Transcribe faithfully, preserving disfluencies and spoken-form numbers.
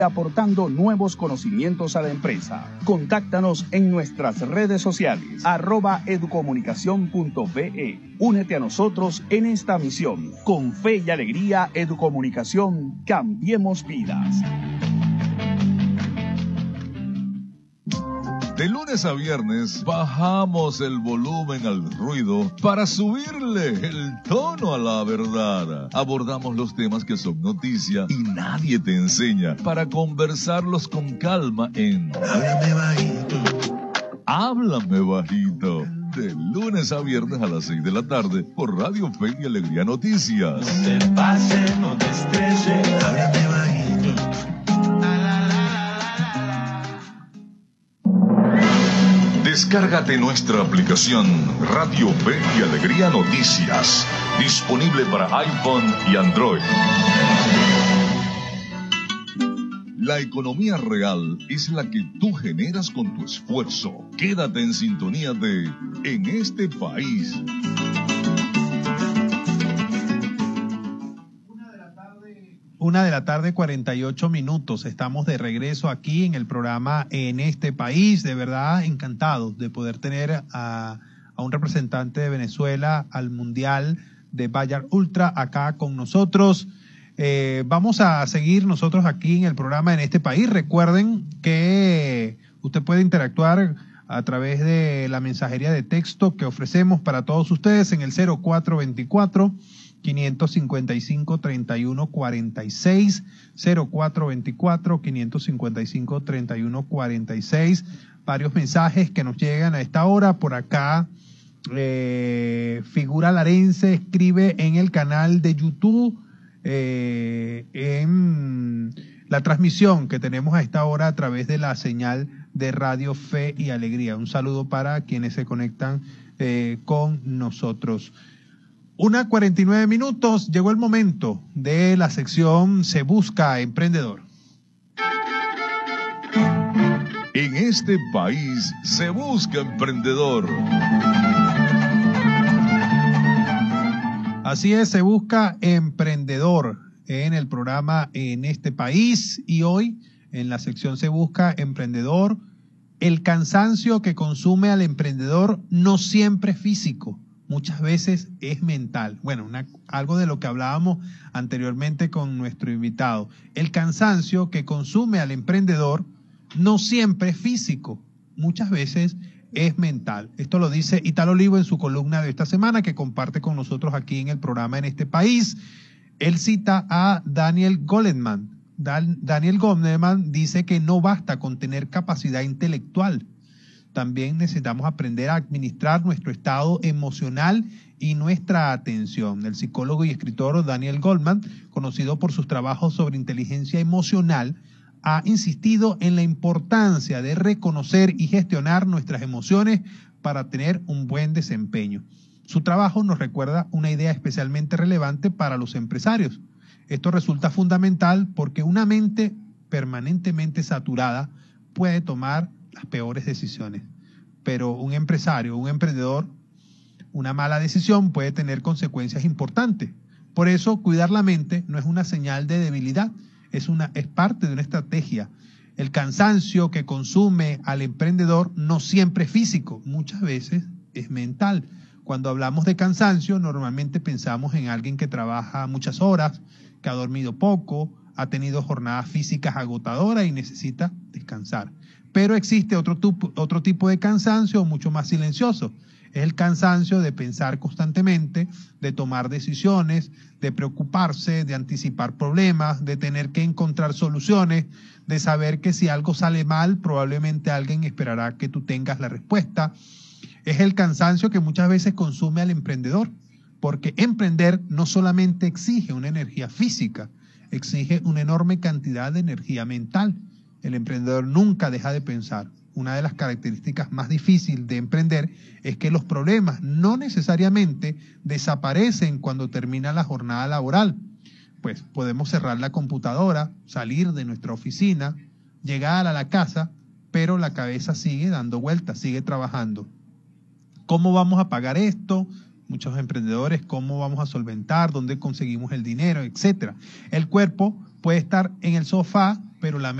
aportando nuevos conocimientos a la empresa. Contáctanos en nuestras redes sociales, arroba educomunicación punto be. Únete a nosotros en esta misión. Con fe y alegría, Educomunicación, cambiemos vidas. De lunes a viernes bajamos el volumen al ruido para subirle el tono a la verdad. Abordamos los temas que son noticia y nadie te enseña para conversarlos con calma en Háblame Bajito. Háblame Bajito. De lunes a viernes a las seis de la tarde por Radio Fe y Alegría Noticias. No te pases, no te estreses, háblame bajito. Descárgate nuestra aplicación Radio Fe y Alegría Noticias, disponible para iPhone y Android. La economía real es la que tú generas con tu esfuerzo. Quédate en sintonía de En este País. Una de la tarde, cuarenta y ocho minutos. Estamos de regreso aquí en el programa En este País. De verdad, encantados de poder tener a, a un representante de Venezuela al Mundial de Bayard Ultra acá con nosotros. Eh, vamos a seguir nosotros aquí en el programa En este País. Recuerden que usted puede interactuar a través de la mensajería de texto que ofrecemos para todos ustedes en el cero cuatro veinticuatro, quinientos cincuenta y cinco, treinta y uno cuarenta y seis, cero cuatro veinticuatro, quinientos cincuenta y cinco, treinta y uno cuarenta y seis. Varios mensajes que nos llegan a esta hora. Por acá, eh, Figura Larense escribe en el canal de YouTube, eh, en la transmisión que tenemos a esta hora a través de la señal de Radio Fe y Alegría. Un saludo para quienes se conectan eh, con nosotros. Una cuarenta y nueve minutos, llegó el momento de la sección Se Busca Emprendedor. En este país se busca emprendedor. Así es, se busca emprendedor en el programa En este País, y hoy en la sección Se Busca Emprendedor, el cansancio que consume al emprendedor no siempre es físico. Muchas veces es mental. Bueno, una, algo de lo que hablábamos anteriormente con nuestro invitado. El cansancio que consume al emprendedor no siempre es físico, muchas veces es mental. Esto lo dice Italo Olivo en su columna de esta semana que comparte con nosotros aquí en el programa En este País. Él cita a Daniel Goleman. Dan, Daniel Goleman dice que no basta con tener capacidad intelectual. También necesitamos aprender a administrar nuestro estado emocional y nuestra atención. El psicólogo y escritor Daniel Goleman, conocido por sus trabajos sobre inteligencia emocional, ha insistido en la importancia de reconocer y gestionar nuestras emociones para tener un buen desempeño. Su trabajo nos recuerda una idea especialmente relevante para los empresarios. Esto resulta fundamental porque una mente permanentemente saturada puede tomar las peores decisiones, pero un empresario, un emprendedor, una mala decisión puede tener consecuencias importantes. Por eso, cuidar la mente no es una señal de debilidad, es una es parte de una estrategia. El cansancio que consume al emprendedor no siempre es físico, muchas veces es mental. Cuando hablamos de cansancio, normalmente pensamos en alguien que trabaja muchas horas, que ha dormido poco, ha tenido jornadas físicas agotadoras y necesita descansar. Pero existe otro, tupo, otro tipo de cansancio mucho más silencioso. Es el cansancio de pensar constantemente, de tomar decisiones, de preocuparse, de anticipar problemas, de tener que encontrar soluciones, de saber que si algo sale mal, probablemente alguien esperará que tú tengas la respuesta. Es el cansancio que muchas veces consume al emprendedor, porque emprender no solamente exige una energía física, exige una enorme cantidad de energía mental. El emprendedor nunca deja de pensar. Una de las características más difíciles de emprender es que los problemas no necesariamente desaparecen cuando termina la jornada laboral. Pues podemos cerrar la computadora, salir de nuestra oficina, llegar a la casa, pero la cabeza sigue dando vueltas, sigue trabajando. ¿Cómo vamos a pagar esto? Muchos emprendedores, ¿cómo vamos a solventar? ¿Dónde conseguimos el dinero? Etcétera. El cuerpo puede estar en el sofá, pero la